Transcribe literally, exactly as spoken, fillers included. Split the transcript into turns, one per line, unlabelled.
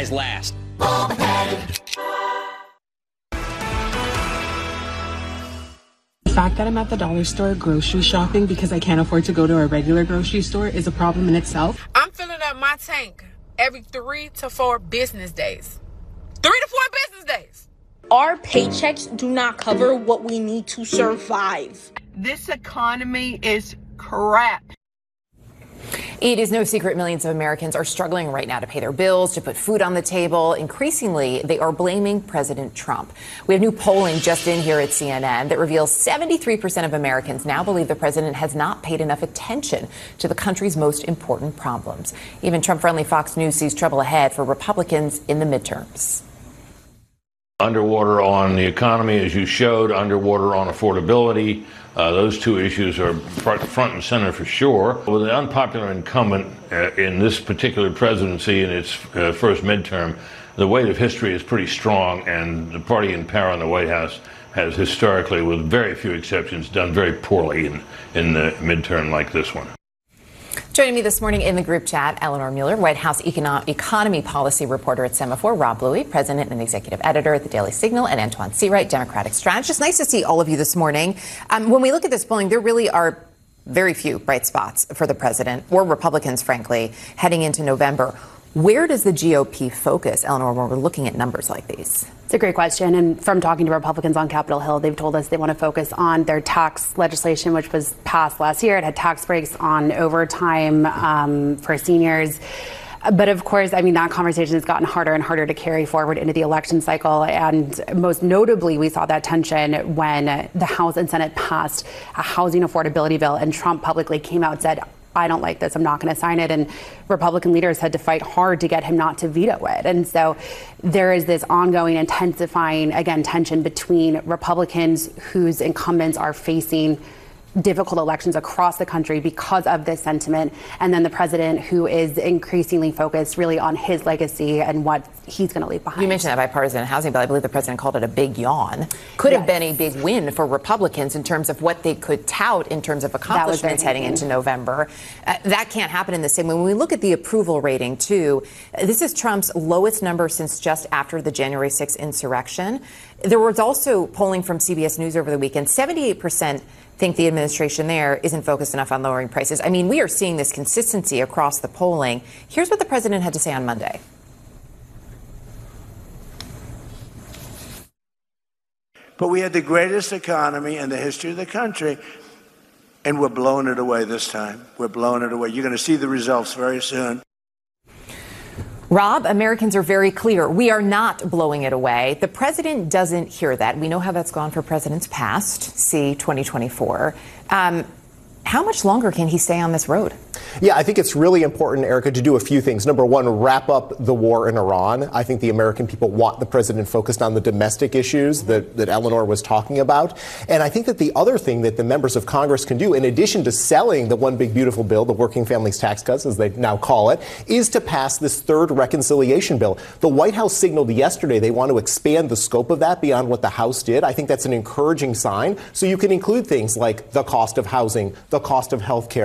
supplies last.
Bob Head.
The fact that I'm at the dollar store grocery shopping because I can't afford to go to a regular grocery store is a problem in itself.
I'm filling up my tank every three to four business days. Three to four business days.
Our paychecks do not cover what we need to survive.
This economy is crap.
It is no secret millions of Americans are struggling right now to pay their bills, to put food on the table. Increasingly, they are blaming President Trump. We have new polling just in here at C N N that reveals seventy-three percent of Americans now believe the president has not paid enough attention to the country's most important problems. Even Trump-friendly Fox News sees trouble ahead for Republicans in the midterms.
Underwater on the economy, as you showed, underwater on affordability. Uh, those two issues are front, front and center for sure. With the unpopular incumbent uh, in this particular presidency in its uh, first midterm, the weight of history is pretty strong, and the party in power in the White House has historically, with very few exceptions, done very poorly in, in the midterm like this one.
Joining me this morning in the group chat, Eleanor Mueller, White House econo- economy policy reporter at Semaphore, Rob Bluey, president and executive editor at the Daily Signal, and Antoine Seawright, Democratic strategist. Nice to see all of you this morning. Um, when we look at this polling, there really are very few bright spots for the president, or Republicans, frankly, heading into November. Where does the G O P focus, Eleanor, when we're looking at numbers like these?
It's a great question. And from talking to Republicans on Capitol Hill, they've told us they want to focus on their tax legislation, which was passed last year. It had tax breaks on overtime um, for seniors. But of course, I mean, that conversation has gotten harder and harder to carry forward into the election cycle. And most notably, we saw that tension when the House and Senate passed a housing affordability bill, and Trump publicly came out and said, I don't like this, I'm not going to sign it. And Republican leaders had to fight hard to get him not to veto it. And so there is this ongoing, intensifying, again, tension between Republicans whose incumbents are facing difficult elections across the country because of this sentiment, and then the president, who is increasingly focused really on his legacy and what he's going to leave behind.
You mentioned that bipartisan housing bill. I believe the president called it a big yawn. Could yes. have been a big win for Republicans in terms of what they could tout in terms of accomplishments heading into November. Uh, that can't happen in the same way. When we look at the approval rating, too, this is Trump's lowest number since just after the January sixth insurrection. There was also polling from C B S News over the weekend. seventy-eight percent think the administration there isn't focused enough on lowering prices. I mean, we are seeing this consistency across the polling. Here's what the president had to say on Monday.
But we had the greatest economy in the history of the country, and we're blowing it away this time. We're blowing it away. You're going to see the results very soon.
Rob, Americans are very clear. We are not blowing it away. The president doesn't hear that. We know how that's gone for presidents past. See twenty twenty-four. Um, how much longer can he stay on this road?
Yeah, I think it's really important, Erica, to do a few things. Number one, wrap up the war in Iran. I think the American people want the president focused on the domestic issues that, that Eleanor was talking about. And I think that the other thing that the members of Congress can do, in addition to selling the one big beautiful bill, the working families tax cuts, as they now call it, is to pass this third reconciliation bill. The White House signaled yesterday they want to expand the scope of that beyond what the House did. I think that's an encouraging sign. So you can include things like the cost of housing, the cost of health care.